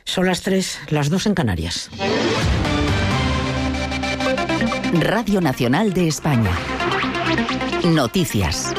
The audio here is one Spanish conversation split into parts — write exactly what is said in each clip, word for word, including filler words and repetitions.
Son las tres, las dos en Canarias. Radio Nacional de España. Noticias.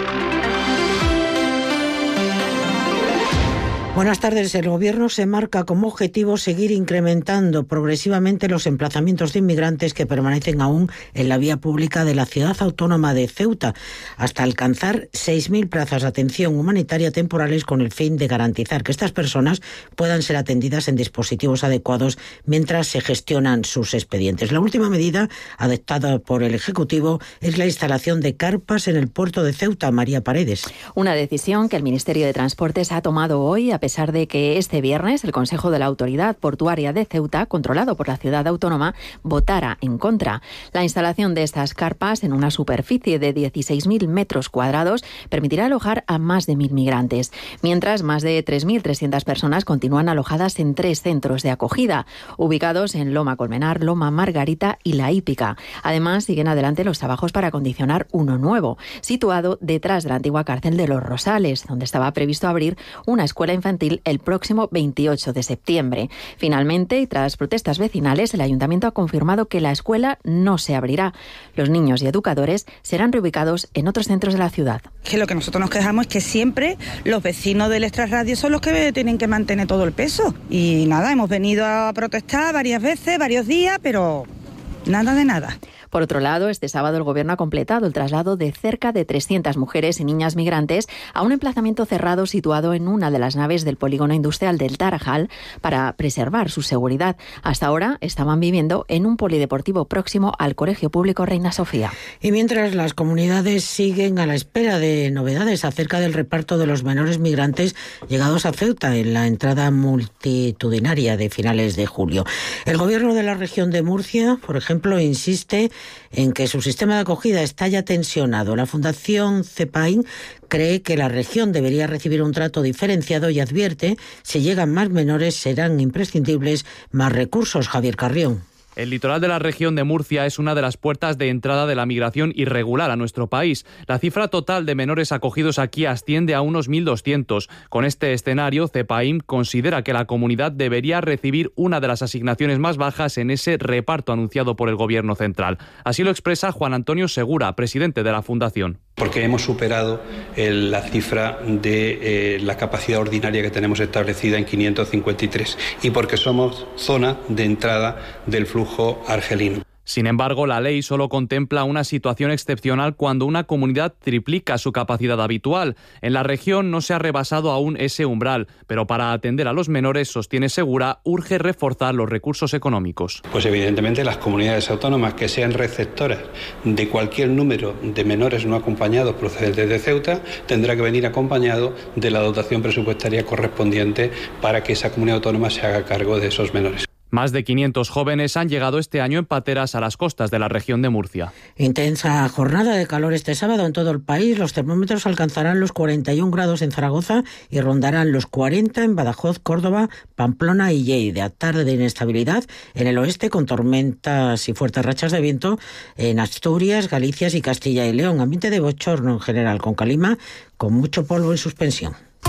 Buenas tardes. El Gobierno se marca como objetivo seguir incrementando progresivamente los emplazamientos de inmigrantes que permanecen aún en la vía pública de la ciudad autónoma de Ceuta, hasta alcanzar seis mil plazas de atención humanitaria temporales, con el fin de garantizar que estas personas puedan ser atendidas en dispositivos adecuados mientras se gestionan sus expedientes. La última medida adoptada por el Ejecutivo es la instalación de carpas en el puerto de Ceuta. María Paredes. Una decisión que el Ministerio de Transportes ha tomado hoy, a A pesar de que este viernes el Consejo de la Autoridad Portuaria de Ceuta, controlado por la ciudad autónoma, votara en contra. La instalación de estas carpas en una superficie de dieciséis mil metros cuadrados permitirá alojar a más de mil migrantes, mientras más de tres mil trescientas personas continúan alojadas en tres centros de acogida, ubicados en Loma Colmenar, Loma Margarita y La Hípica. Además, siguen adelante los trabajos para acondicionar uno nuevo, situado detrás de la antigua cárcel de Los Rosales, donde estaba previsto abrir una escuela infantil el próximo veintiocho de septiembre. Finalmente, y tras protestas vecinales, el Ayuntamiento ha confirmado que la escuela no se abrirá. Los niños y educadores serán reubicados en otros centros de la ciudad. Que lo que nosotros nos quejamos es que siempre los vecinos del extrarradio son los que tienen que mantener todo el peso. Y nada, hemos venido a protestar varias veces, varios días, pero nada de nada. Por otro lado, este sábado el Gobierno ha completado el traslado de cerca de trescientas mujeres y niñas migrantes a un emplazamiento cerrado situado en una de las naves del polígono industrial del Tarajal para preservar su seguridad. Hasta ahora estaban viviendo en un polideportivo próximo al Colegio Público Reina Sofía. Y mientras las comunidades siguen a la espera de novedades acerca del reparto de los menores migrantes llegados a Ceuta en la entrada multitudinaria de finales de julio. El Gobierno de la región de Murcia, por ejemplo, insiste en que su sistema de acogida está ya tensionado. La Fundación CEPAIN cree que la región debería recibir un trato diferenciado y advierte, si llegan más menores serán imprescindibles más recursos. Javier Carrión. El litoral de la región de Murcia es una de las puertas de entrada de la migración irregular a nuestro país. La cifra total de menores acogidos aquí asciende a unos mil doscientos. Con este escenario, CEPAIM considera que la comunidad debería recibir una de las asignaciones más bajas en ese reparto anunciado por el Gobierno central. Así lo expresa Juan Antonio Segura, presidente de la Fundación. Porque hemos superado el, la cifra de eh, la capacidad ordinaria que tenemos establecida en quinientos cincuenta y tres y porque somos zona de entrada del flujo argelino. Sin embargo, la ley solo contempla una situación excepcional cuando una comunidad triplica su capacidad habitual. En la región no se ha rebasado aún ese umbral, pero para atender a los menores, sostiene Segura, urge reforzar los recursos económicos. Pues evidentemente las comunidades autónomas que sean receptoras de cualquier número de menores no acompañados procedentes de Ceuta tendrá que venir acompañado de la dotación presupuestaria correspondiente para que esa comunidad autónoma se haga cargo de esos menores. Más de quinientos jóvenes han llegado este año en pateras a las costas de la región de Murcia. Intensa jornada de calor este sábado en todo el país. Los termómetros alcanzarán los cuarenta y un grados en Zaragoza y rondarán los cuarenta en Badajoz, Córdoba, Pamplona y Lleida. Tarde de inestabilidad en el oeste, con tormentas y fuertes rachas de viento en Asturias, Galicia y Castilla y León. Ambiente de bochorno en general, con calima, con mucho polvo en suspensión.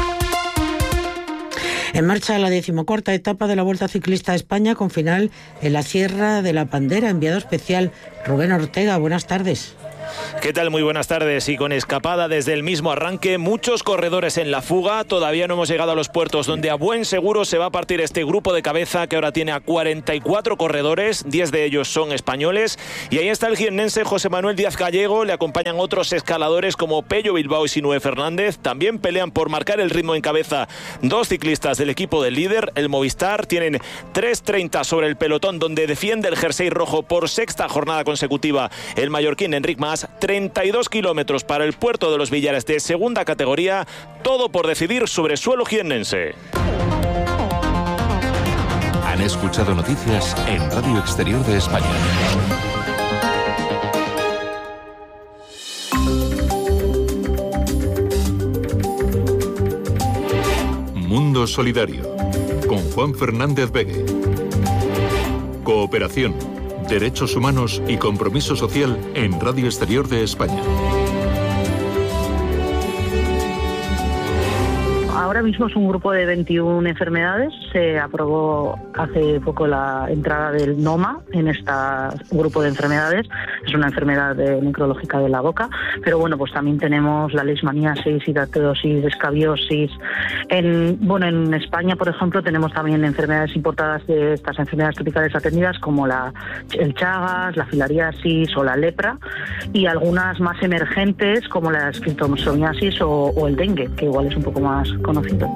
En marcha la decimocuarta etapa de la Vuelta Ciclista a España, con final en la Sierra de la Pandera. Enviado especial Rubén Ortega, buenas tardes. ¿Qué tal? Muy buenas tardes. Y con escapada desde el mismo arranque, muchos corredores en la fuga. Todavía no hemos llegado a los puertos donde a buen seguro se va a partir este grupo de cabeza, que ahora tiene a cuarenta y cuatro corredores, diez de ellos son españoles. Y ahí está el jiennense José Manuel Díaz Gallego, le acompañan otros escaladores como Pello Bilbao y Sinúe Fernández. También pelean por marcar el ritmo en cabeza dos ciclistas del equipo del líder, el Movistar. Tienen tres treinta sobre el pelotón, donde defiende el jersey rojo por sexta jornada consecutiva el mallorquín Enric Mas. treinta y dos kilómetros para el puerto de los Villares de segunda categoría, todo por decidir sobre suelo jiennense. Han escuchado noticias en Radio Exterior de España. Mundo Solidario, con Juan Fernández Begue. Cooperación, derechos humanos y compromiso social en Radio Exterior de España. ahora mismo es un grupo de veintiuna enfermedades. Se aprobó hace poco la entrada del NOMA en este grupo de enfermedades. Es una enfermedad de, necrológica de la boca, pero bueno, pues también tenemos la leishmaniasis, hidrateosis, escabiosis. En, bueno, en España, por ejemplo, tenemos también enfermedades importadas de estas enfermedades tropicales atendidas, como la, el Chagas, la filariasis o la lepra, y algunas más emergentes, como la esquistosomiasis o, o el dengue, que igual es un poco más conocido.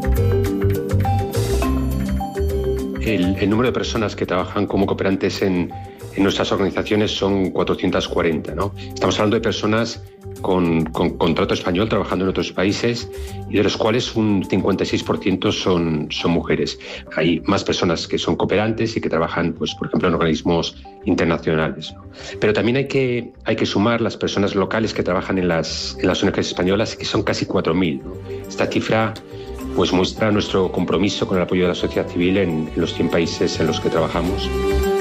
El, el número de personas que trabajan como cooperantes en, en nuestras organizaciones son cuatrocientas cuarenta, ¿no? Estamos hablando de personas con, con contrato español trabajando en otros países y de los cuales un cincuenta y seis por ciento son, son mujeres. Hay más personas que son cooperantes y que trabajan, pues, por ejemplo, en organismos internacionales, ¿no? Pero también hay que, hay que sumar las personas locales que trabajan en las, en las O N Ges españolas, que son casi cuatro mil, ¿no? Esta cifra pues muestra nuestro compromiso con el apoyo de la sociedad civil en, en los cien países en los que trabajamos.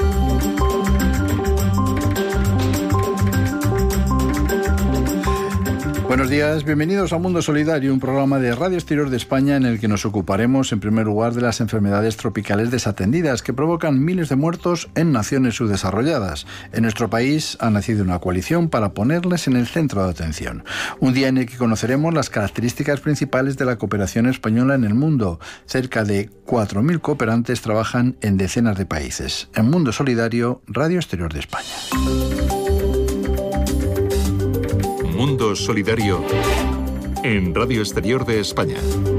Buenos días, bienvenidos a Mundo Solidario, un programa de Radio Exterior de España en el que nos ocuparemos en primer lugar de las enfermedades tropicales desatendidas que provocan miles de muertos en naciones subdesarrolladas. En nuestro país ha nacido una coalición para ponerles en el centro de atención. Un día en el que conoceremos las características principales de la cooperación española en el mundo. Cerca de cuatro mil cooperantes trabajan en decenas de países. En Mundo Solidario, Radio Exterior de España. Mundo Solidario en Radio Exterior de España.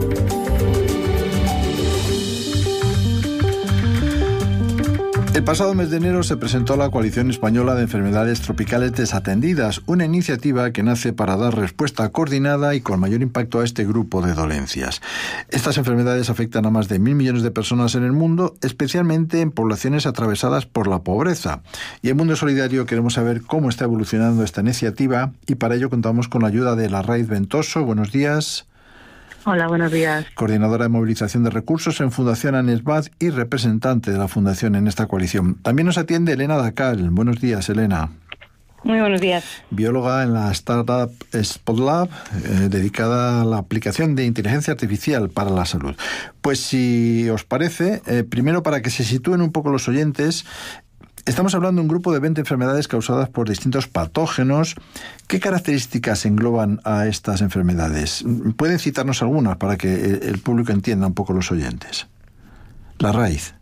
El pasado mes de enero se presentó la Coalición Española de Enfermedades Tropicales Desatendidas, una iniciativa que nace para dar respuesta coordinada y con mayor impacto a este grupo de dolencias. Estas enfermedades afectan a más de mil millones de personas en el mundo, especialmente en poblaciones atravesadas por la pobreza. Y en Mundo Solidario queremos saber cómo está evolucionando esta iniciativa y para ello contamos con la ayuda de Larraiz Ventoso. Buenos días. Hola, buenos días. Coordinadora de movilización de recursos en Fundación ANESBAD y representante de la Fundación en esta coalición. También nos atiende Elena Dacal. Buenos días, Elena. Muy buenos días. Bióloga en la startup SpotLab, eh, dedicada a la aplicación de inteligencia artificial para la salud. Pues si os parece, eh, primero para que se sitúen un poco los oyentes, estamos hablando de un grupo de veinte enfermedades causadas por distintos patógenos. ¿Qué características engloban a estas enfermedades? ¿Pueden citarnos algunas para que el público entienda un poco los oyentes? Larraiz.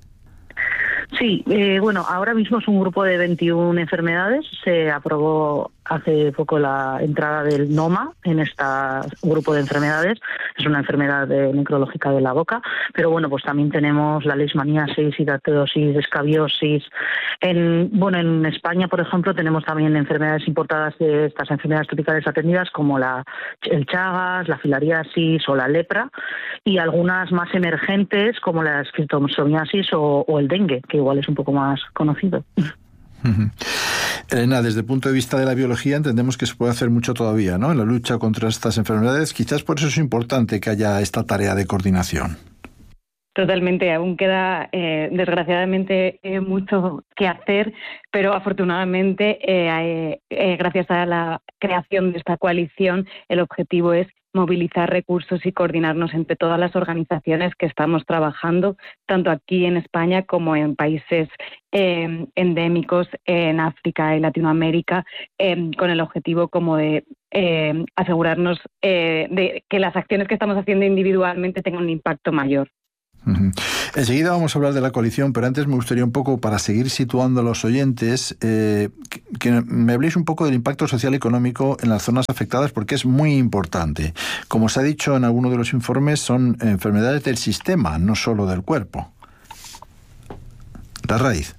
Sí, eh, bueno, ahora mismo es un grupo de veintiuna enfermedades. Se aprobó hace poco la entrada del NOMA en este grupo de enfermedades. Es una enfermedad de, necrológica de la boca, pero bueno, pues también tenemos la leishmaniasis, hidrateosis, escabiosis. En, bueno, en España, por ejemplo, tenemos también enfermedades importadas de estas enfermedades tropicales atendidas, como la, el Chagas, la filariasis o la lepra, y algunas más emergentes, como la esquistosomiasis o, o el dengue, que igual es un poco más conocido. Uh-huh. Elena, desde el punto de vista de la biología entendemos que se puede hacer mucho todavía, ¿no?, en la lucha contra estas enfermedades. Quizás por eso es importante que haya esta tarea de coordinación. Totalmente, aún queda eh, desgraciadamente eh, mucho que hacer, pero afortunadamente eh, eh, gracias a la creación de esta coalición el objetivo es movilizar recursos y coordinarnos entre todas las organizaciones que estamos trabajando, tanto aquí en España como en países eh, endémicos en África y Latinoamérica, eh, con el objetivo como de eh, asegurarnos eh, de que las acciones que estamos haciendo individualmente tengan un impacto mayor. Uh-huh. Enseguida vamos a hablar de la coalición, pero antes me gustaría un poco, para seguir situando a los oyentes, eh, que, que me habléis un poco del impacto social y económico en las zonas afectadas, porque es muy importante. Como se ha dicho en alguno de los informes, son enfermedades del sistema, no solo del cuerpo. Larraiz.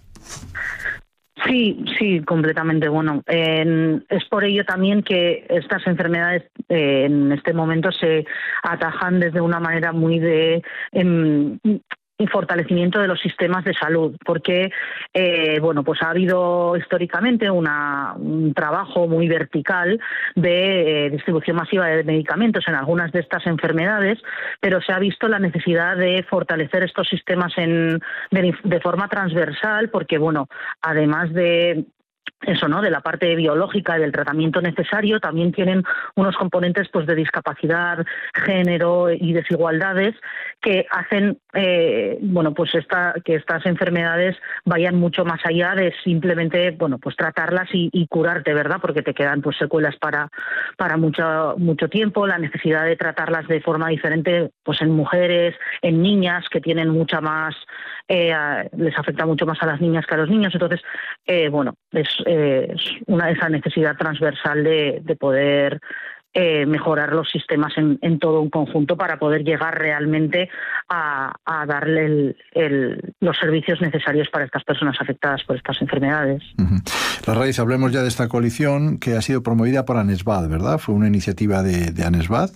Sí, sí, completamente. Bueno, eh, es por ello también que estas enfermedades eh, en este momento se atajan desde una manera muy de eh, fortalecimiento de los sistemas de salud, porque eh, bueno, pues ha habido históricamente una, un trabajo muy vertical de eh, distribución masiva de medicamentos en algunas de estas enfermedades, pero se ha visto la necesidad de fortalecer estos sistemas en, de, de forma transversal, porque bueno, además de eso, ¿no? De la parte biológica y del tratamiento necesario, también tienen unos componentes pues de discapacidad, género y desigualdades que hacen eh, bueno pues esta, que estas enfermedades vayan mucho más allá de simplemente bueno pues tratarlas y, y curarte, ¿verdad? Porque te quedan pues secuelas para para mucho mucho tiempo, la necesidad de tratarlas de forma diferente pues en mujeres, en niñas que tienen mucha más eh, les afecta mucho más a las niñas que a los niños, entonces eh, bueno es Eh, una esa necesidad transversal de, de poder eh, mejorar los sistemas en, en todo un conjunto para poder llegar realmente a, a darle el, el, los servicios necesarios para estas personas afectadas por estas enfermedades. Uh-huh. La raíz, hablemos ya de esta coalición que ha sido promovida por ANESBAD, ¿verdad? ¿Fue una iniciativa de, de ANESBAD?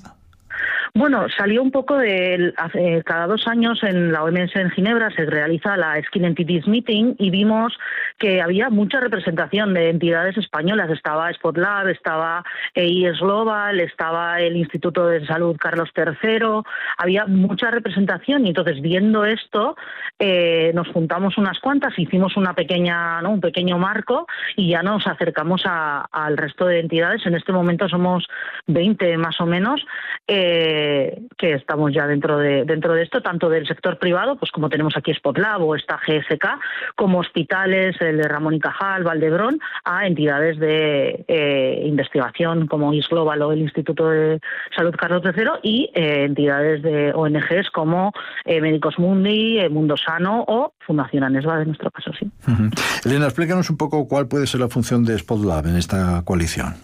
Bueno, salió un poco de... Eh, cada dos años en la O M S en Ginebra se realiza la Skin Entities Meeting y vimos que había mucha representación de entidades españolas. Estaba SpotLab, estaba E I S Global, estaba el Instituto de Salud Carlos tercero, había mucha representación y entonces viendo esto eh, nos juntamos unas cuantas, hicimos una pequeña, ¿no? un pequeño marco y ya nos acercamos a, al resto de entidades. En este momento somos veinte más o menos, eh, que estamos ya dentro de dentro de esto, tanto del sector privado, pues como tenemos aquí SpotLab o esta G S K, como hospitales, el de Ramón y Cajal, Valdebrón, a entidades de eh, investigación como I S Global o el Instituto de Salud Carlos tercero y eh, entidades de O N Ges como eh, Médicos Mundi, eh, Mundo Sano o Fundación ANESBAD en nuestro caso, sí. Uh-huh. Elena, explícanos un poco cuál puede ser la función de SpotLab en esta coalición.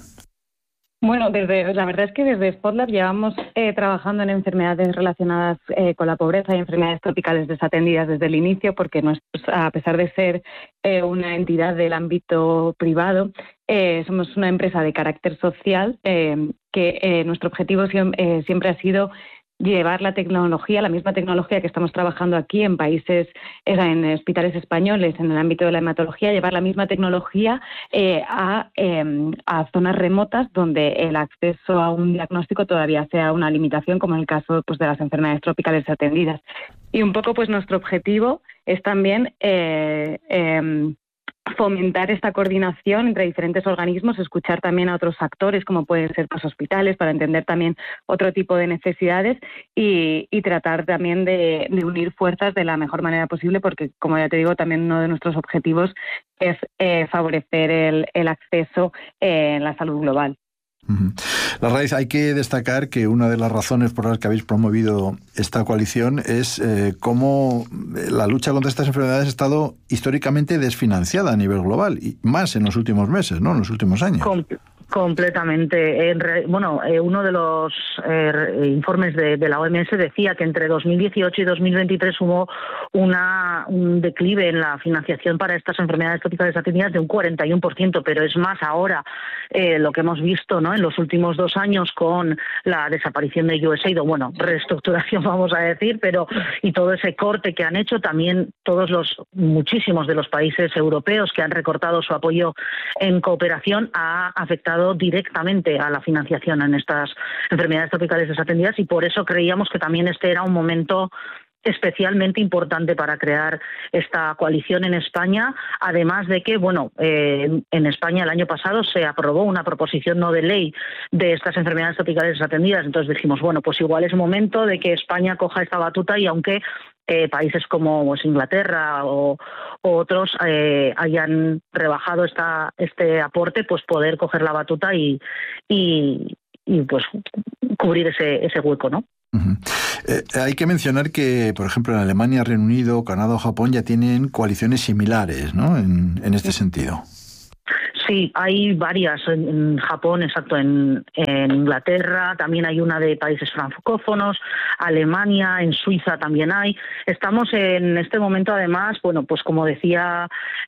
Bueno, desde la verdad es que desde SpotLab llevamos eh, trabajando en enfermedades relacionadas eh, con la pobreza y enfermedades tropicales desatendidas desde el inicio, porque nosotros, a pesar de ser eh, una entidad del ámbito privado, eh, somos una empresa de carácter social eh, que eh, nuestro objetivo siempre, eh, siempre ha sido llevar la tecnología, la misma tecnología que estamos trabajando aquí en países, en hospitales españoles, en el ámbito de la hematología, llevar la misma tecnología eh, a, eh, a zonas remotas donde el acceso a un diagnóstico todavía sea una limitación, como en el caso pues, de las enfermedades tropicales atendidas. Y un poco pues nuestro objetivo es también eh, eh, fomentar esta coordinación entre diferentes organismos, escuchar también a otros actores como pueden ser pues, hospitales para entender también otro tipo de necesidades y, y tratar también de, de unir fuerzas de la mejor manera posible porque, como ya te digo, también uno de nuestros objetivos es eh, favorecer el, el acceso eh, en la salud global. La raíz, hay que destacar que una de las razones por las que habéis promovido esta coalición es eh, cómo la lucha contra estas enfermedades ha estado históricamente desfinanciada a nivel global y más en los últimos meses, ¿no? En los últimos años. Com- Completamente. En re, bueno, eh, uno de los eh, informes de, de la O M S decía que entre dos mil dieciocho y dos mil veintitrés hubo una, un declive en la financiación para estas enfermedades tropicales atendidas de un cuarenta y uno por ciento, pero es más ahora eh, lo que hemos visto, ¿no? En los últimos dos años con la desaparición de U S A I D, o bueno, reestructuración vamos a decir, pero y todo ese corte que han hecho, también todos los muchísimos de los países europeos que han recortado su apoyo en cooperación ha afectado directamente a la financiación en estas enfermedades tropicales desatendidas y por eso creíamos que también este era un momento especialmente importante para crear esta coalición en España, además de que, bueno, eh, en España el año pasado se aprobó una proposición no de ley de estas enfermedades tropicales desatendidas, entonces dijimos, bueno, pues igual es momento de que España coja esta batuta y aunque Eh, países como pues, Inglaterra o, o otros eh, hayan rebajado esta, este aporte, pues poder coger la batuta y, y, y pues cubrir ese, ese hueco, ¿no? Uh-huh. Eh, hay que mencionar que, por ejemplo, en Alemania, Reino Unido, Canadá o Japón ya tienen coaliciones similares, ¿no? En, en este sentido. Sí, hay varias en Japón, exacto, en, en Inglaterra, también hay una de países francófonos, Alemania, en Suiza también hay. Estamos en este momento, además, bueno, pues como decía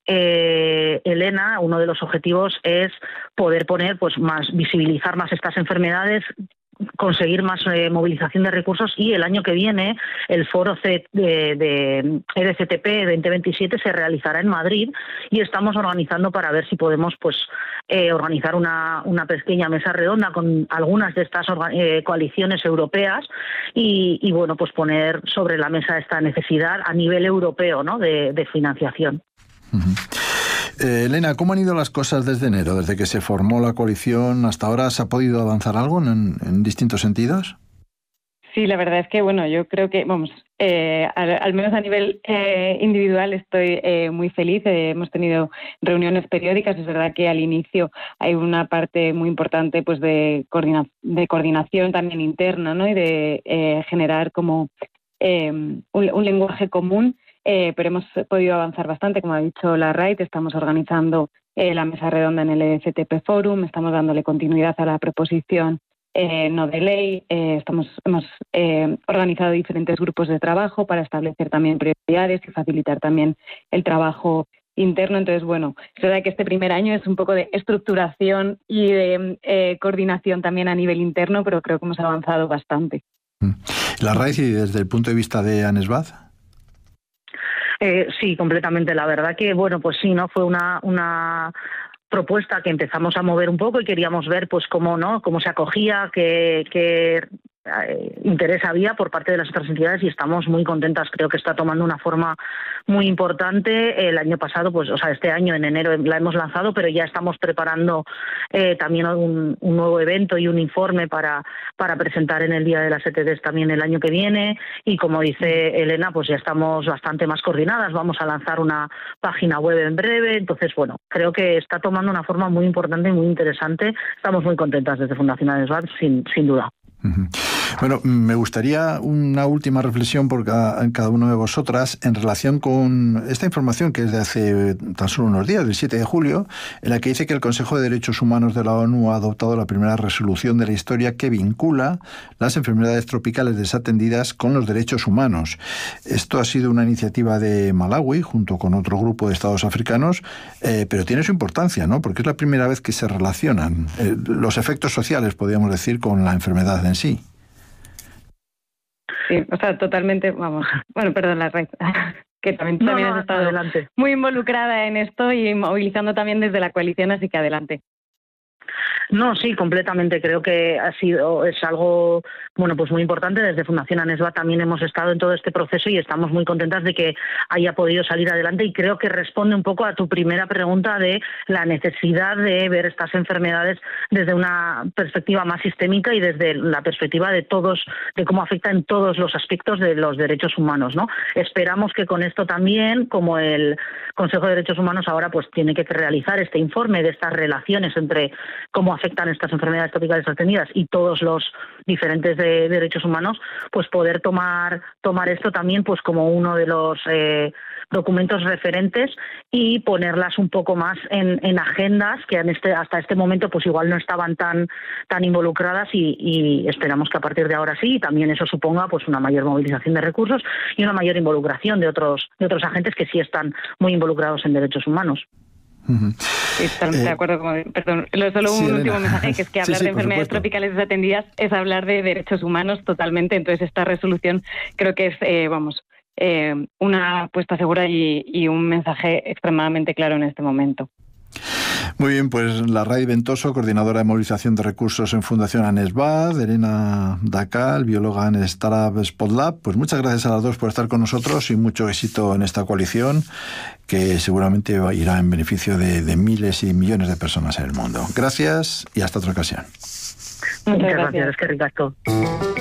eh, Elena, uno de los objetivos es poder poner, pues más, visibilizar más estas enfermedades, conseguir más eh, movilización de recursos y el año que viene el foro C de, de E D C T P veinte veintisiete se realizará en Madrid y estamos organizando para ver si podemos pues eh, organizar una, una pequeña mesa redonda con algunas de estas eh, coaliciones europeas y, y bueno pues poner sobre la mesa esta necesidad a nivel europeo, ¿no? de, de financiación. Uh-huh. Eh, Elena, ¿cómo han ido las cosas desde enero? Desde que se formó la coalición hasta ahora, ¿se ha podido avanzar algo en, en distintos sentidos? Sí, la verdad es que, bueno, yo creo que, vamos, eh, al, al menos a nivel eh, individual estoy eh, muy feliz. Eh, hemos tenido reuniones periódicas. Es verdad que al inicio hay una parte muy importante pues de, coordina de coordinación también interna, ¿no? Y de eh, generar como eh, un, un lenguaje común, eh, pero hemos podido avanzar bastante. Como ha dicho la R A I T, estamos organizando eh, la mesa redonda en el E F T P Forum, estamos dándole continuidad a la proposición Eh, no de ley, eh, estamos, hemos eh, organizado diferentes grupos de trabajo para establecer también prioridades y facilitar también el trabajo interno. Entonces, bueno, es verdad que este primer año es un poco de estructuración y de eh, coordinación también a nivel interno, pero creo que hemos avanzado bastante. La R A I C, desde el punto de vista de ANESBAD. Eh, sí, completamente. La verdad que, bueno, pues sí, ¿no? Fue una... una... propuesta que empezamos a mover un poco y queríamos ver pues cómo no cómo se acogía, qué, qué eh, interés había por parte de las otras entidades, y estamos muy contentas. Creo que está tomando una forma muy importante. El año pasado, pues, o sea, este año en enero la hemos lanzado, pero ya estamos preparando eh, también un, un nuevo evento y un informe para, para presentar en el Día de las E T Ds también el año que viene. Y como dice Elena, pues ya estamos bastante más coordinadas. Vamos a lanzar una página web en breve. Entonces, bueno, creo que está tomando una forma muy importante y muy interesante. Estamos muy contentas desde Fundación ANESBAD, sin, sin duda. Bueno, me gustaría una última reflexión por cada, cada uno de vosotras en relación con esta información que es de hace tan solo unos días, del siete de julio, en la que dice que el Consejo de Derechos Humanos de la ONU ha adoptado la primera resolución de la historia que vincula las enfermedades tropicales desatendidas con los derechos humanos. Esto ha sido una iniciativa de Malawi junto con otro grupo de estados africanos, eh, pero tiene su importancia, ¿no? Porque es la primera vez que se relacionan eh, los efectos sociales, podríamos decir, con la enfermedad en sí. Sí, o sea, totalmente, vamos, bueno, perdón, la red, que también, no, también no, has estado adelante. Muy involucrada en esto y movilizando también desde la coalición, así que adelante. No, sí, completamente. Creo que ha sido es algo bueno, pues muy importante. Desde Fundación ANESBAD también hemos estado en todo este proceso y estamos muy contentas de que haya podido salir adelante, y creo que responde un poco a tu primera pregunta de la necesidad de ver estas enfermedades desde una perspectiva más sistémica y desde la perspectiva de todos, de cómo afecta en todos los aspectos de los derechos humanos, ¿no? Esperamos que con esto también, como el Consejo de Derechos Humanos ahora pues tiene que realizar este informe de estas relaciones entre cómo afectan estas enfermedades tropicales atendidas y todos los diferentes de derechos humanos, pues poder tomar tomar esto también pues como uno de los eh, documentos referentes y ponerlas un poco más en, en agendas que en este, hasta este momento pues igual no estaban tan tan involucradas, y, y esperamos que a partir de ahora sí, y también eso suponga pues una mayor movilización de recursos y una mayor involucración de otros de otros agentes que sí están muy involucrados en derechos humanos. Uh-huh. Sí, totalmente eh, de acuerdo. Como, perdón, solo un sí, último mensaje, que es que hablar sí, sí, de enfermedades tropicales desatendidas es hablar de derechos humanos totalmente. Entonces esta resolución creo que es, eh, vamos, eh, una apuesta segura y, y un mensaje extremadamente claro en este momento. Muy bien, pues la Ray Ventoso, coordinadora de movilización de recursos en Fundación ANESBAD, Elena Dacal, bióloga en Startup Spotlab, pues muchas gracias a las dos por estar con nosotros y mucho éxito en esta coalición que seguramente irá en beneficio de, de miles y millones de personas en el mundo. Gracias y hasta otra ocasión. Muchas gracias, es que ricasco.